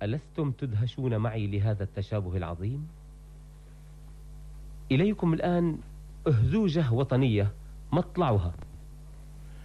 ألستم تدهشون معي لهذا التشابه العظيم؟ إليكم الآن أهزوجة وطنية مطلعها